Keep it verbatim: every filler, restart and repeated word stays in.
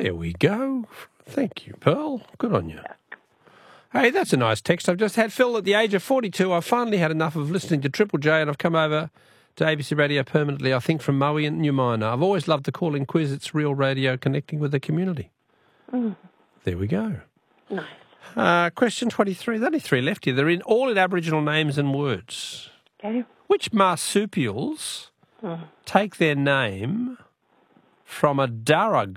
There we go. Thank you, Pearl. Good on you. Hey, that's a nice text I've just had. Phil, at the age of forty-two, I've finally had enough of listening to Triple J and I've come over to A B C Radio permanently, I think, from Moe and New Minor. I've always loved the call-in quiz. It's real radio connecting with the community. Mm. There we go. Nice. Uh, question twenty-three. There's only three left here. They're in all in Aboriginal names and words. Okay. Which marsupials mm. take their name from a Darug